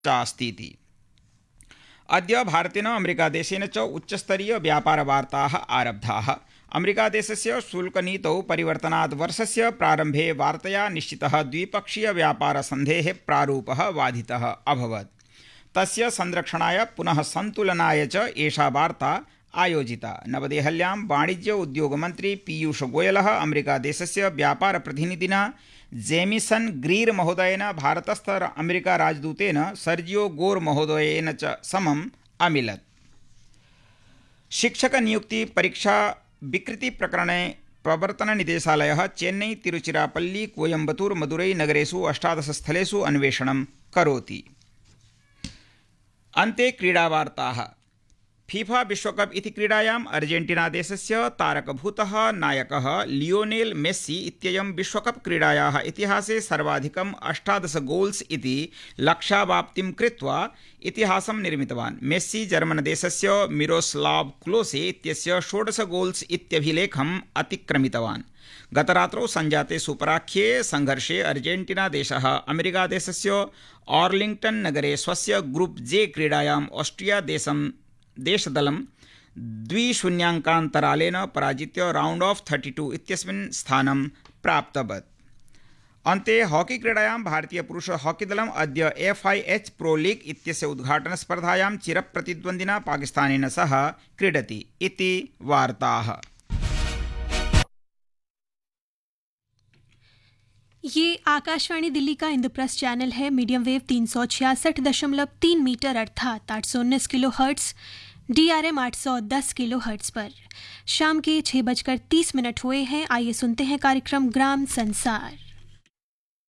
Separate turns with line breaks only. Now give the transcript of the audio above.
चास्तीति। अद्य भारतेन अमेरिकादेशेन च उच्चस्तरीय व्यापारवार्ताः आरब्धाः। अमेरिकादेशस्य शुल्कनीतौ परिवर्तनात् वर्षस्य प्रारम्भे वार्तया निश्चितः द्विपक्षीयव्यापारसन्धेः प्रारूपः बाधितः अभवत्। तस्य संरक्षणाय पुनः सन्तुलनाय च एषा वार्ता आयोजिता। नवदेहल्यां वाणिज्य उद्योगमन्त्री पीयूष गोयलः अमेरिकादेशस्य व्यापारप्रतिनिधिना जेमिसन ग्रीर महोदयेन भारतस्थ अमेरिका राजदूतेन सर्जियो गोर महोदयेन च समम् अमिलत्। शिक्षकनियुक्ति परीक्षा विकृति प्रकरणे प्रवर्तननिदेशालयः चेन्नई, तिरुचिरापल्ली, कोयम्बतूर, मदुरै नगरेषु 18 स्थलेषु अन्वेषणं करोति। अन्ते क्रीडावार्ताः। फीफा विश्वकप इति क्रीडायाम् अर्जेन्टीनादेशस्य तारकभूतः नायकः लियोनेल मेस्सी इत्ययं विश्वकप क्रीडायाः इतिहासे सर्वाधिकम् 18 गोल्स् इति लक्ष्यावाप्तिं कृत्वा इतिहासं निर्मितवान्। मेस्सी जर्मनदेशस्य मिरोस्लाव क्लोसे इत्यस्य 16 गोल्स् इत्यभिलेखम् अतिक्रमितवान्। गतरात्रौ संजाते सुपराख्ये संघर्षे अर्जेन्टीनादेशः अमेरिकादेशस्य आर्लिङ्ग्टन् नगरे स्वस्य ग्रुप् जे क्रीडायाम् ऑस्ट्रिया देशदलं 2-0 पराजित्य राउण्ड ऑफ 32 इत्यस्मिन् स्थानं प्राप्तवत्। अन्ते हॉकी क्रीडायां भारतीय पुरुष हॉकी दलम् अद्य FIH प्रो लीग इत्यस्य उद्घाटनस्पर्धायां चिरप्रतिद्वन्द्विना पाकिस्तानेन सह क्रीडति इति वार्ताः।
ये आकाशवाणी दिल्ली का इंद्रप्रस्थ चैनल है। मीडियम वेव 366.3 मीटर अर्थात 819 kilo hertz, DRM 810 kilo hertz पर। शाम के 6:30 हुए हैं। आइए सुनते हैं कार्यक्रम ग्राम संसार।